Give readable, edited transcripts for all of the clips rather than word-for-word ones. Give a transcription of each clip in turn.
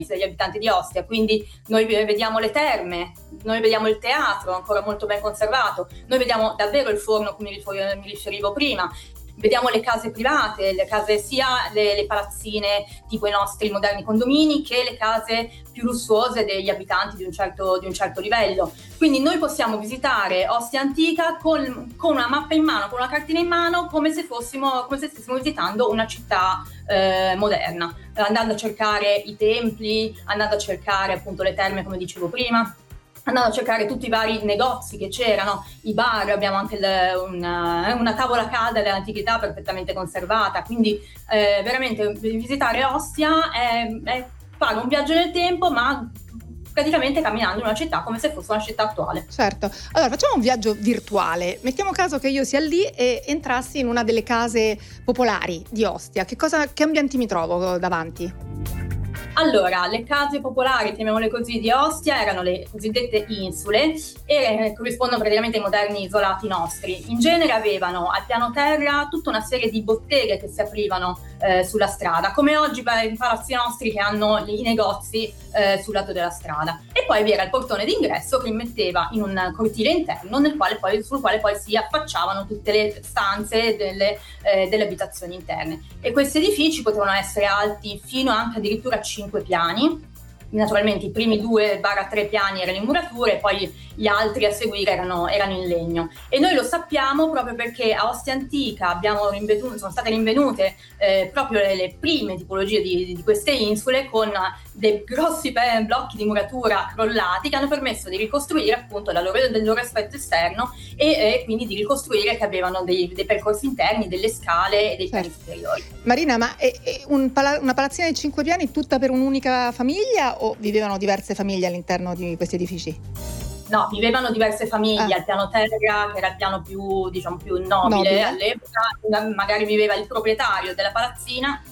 degli abitanti di Ostia, quindi noi vediamo le terme, noi vediamo il teatro ancora molto ben conservato, noi vediamo davvero il forno, come mi riferivo prima, vediamo le case private, le case sia le palazzine tipo i nostri moderni condomini che le case più lussuose degli abitanti di un certo livello. Quindi noi possiamo visitare Ostia Antica con una mappa in mano, con una cartina in mano, come se stessimo visitando una città moderna, andando a cercare i templi, andando a cercare appunto le terme, come dicevo prima, andando a cercare tutti i vari negozi che c'erano, i bar, abbiamo anche una tavola calda dell'antichità perfettamente conservata, quindi veramente visitare Ostia è fare un viaggio nel tempo, ma praticamente camminando in una città come se fosse una città attuale. Certo, allora facciamo un viaggio virtuale, mettiamo caso che io sia lì e entrassi in una delle case popolari di Ostia, che ambienti mi trovo davanti? Allora, le case popolari, chiamiamole così, di Ostia erano le cosiddette insule e corrispondono praticamente ai moderni isolati nostri. In genere avevano al piano terra tutta una serie di botteghe che si aprivano sulla strada, come oggi i palazzi nostri che hanno i negozi sul lato della strada. E poi vi era il portone d'ingresso che metteva in un cortile interno sul quale poi si affacciavano tutte le stanze delle abitazioni interne. E questi edifici potevano essere alti fino anche addirittura a 5 piani. Naturalmente i primi 2-3 piani erano in murature e poi gli altri a seguire erano in legno. E noi lo sappiamo proprio perché a Ostia Antica sono state rinvenute proprio le prime tipologie di queste insule con dei grossi blocchi di muratura crollati che hanno permesso di ricostruire appunto del loro aspetto esterno e quindi di ricostruire che avevano dei percorsi interni, delle scale e dei piani superiori. Marina, ma è una palazzina di 5 piani tutta per un'unica famiglia o vivevano diverse famiglie all'interno di questi edifici? No, vivevano diverse famiglie. Al piano terra, che era il piano più nobile all'epoca, magari viveva il proprietario della palazzina.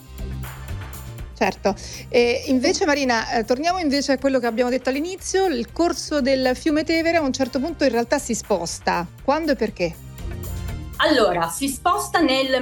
Certo. E invece Marina, torniamo invece a quello che abbiamo detto all'inizio, il corso del fiume Tevere a un certo punto in realtà si sposta. Quando e perché? Allora, si sposta nel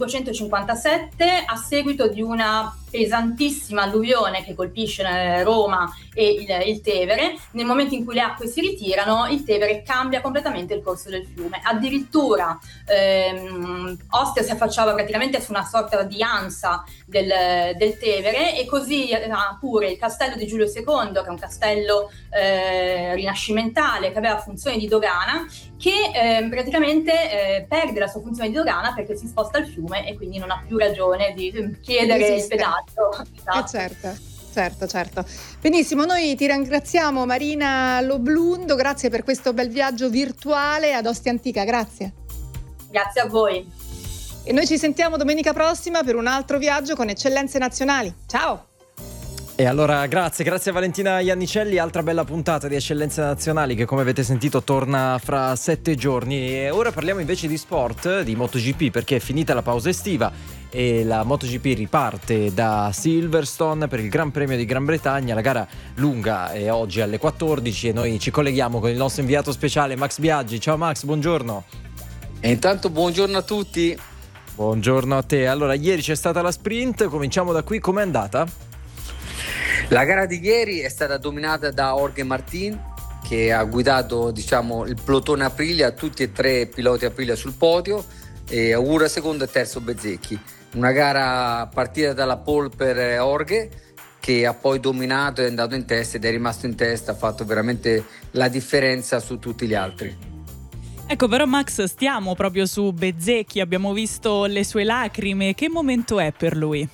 1557 a seguito di una pesantissima alluvione che colpisce Roma e il Tevere. Nel momento in cui le acque si ritirano, il Tevere cambia completamente il corso del fiume. Addirittura Ostia si affacciava praticamente su una sorta di ansa del Tevere e così pure il castello di Giulio II, che è un castello rinascimentale che aveva funzione di dogana, che praticamente perde la sua funzione di dogana perché si sposta il fiume e quindi non ha più ragione di chiedere il pedaggio. Esatto. Certo. Benissimo, noi ti ringraziamo Marina Loblundo, grazie per questo bel viaggio virtuale ad Ostia Antica, grazie. Grazie a voi. E noi ci sentiamo domenica prossima per un altro viaggio con Eccellenze Nazionali. Ciao! E allora grazie a Valentina Iannicelli, altra bella puntata di Eccellenze Nazionali che come avete sentito torna fra 7 giorni. E ora parliamo invece di sport, di MotoGP, perché è finita la pausa estiva e la MotoGP riparte da Silverstone per il Gran Premio di Gran Bretagna. La gara lunga è oggi alle 14 e noi ci colleghiamo con il nostro inviato speciale Max Biaggi. Ciao Max, buongiorno. E intanto buongiorno a tutti. Buongiorno a te. Allora, ieri c'è stata la sprint, cominciamo da qui, com'è andata? La gara di ieri è stata dominata da Jorge Martin, che ha guidato il plotone Aprilia, tutti e tre i piloti Aprilia sul podio, e augura secondo e terzo Bezzecchi. Una gara partita dalla pole per Jorge, che ha poi dominato, è andato in testa ed è rimasto in testa, ha fatto veramente la differenza su tutti gli altri. Ecco, però Max, stiamo proprio su Bezzecchi, abbiamo visto le sue lacrime, che momento è per lui?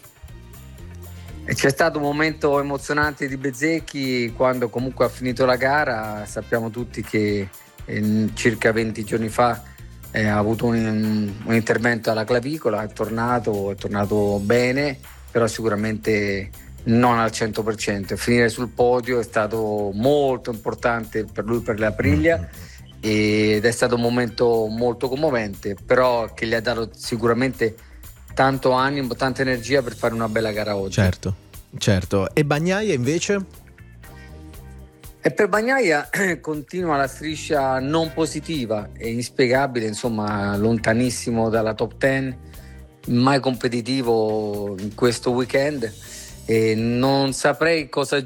C'è stato un momento emozionante di Bezzecchi quando comunque ha finito la gara. Sappiamo tutti che circa 20 giorni fa ha avuto un intervento alla clavicola, è tornato bene, però sicuramente non al 100%. Finire sul podio è stato molto importante per lui, per l'Aprilia, ed è stato un momento molto commovente, però che gli ha dato sicuramente tanto animo, tanta energia per fare una bella gara oggi. Certo. E Bagnaia invece? E per Bagnaia continua la striscia non positiva e inspiegabile, insomma, lontanissimo dalla top 10, mai competitivo in questo weekend, e non saprei cosa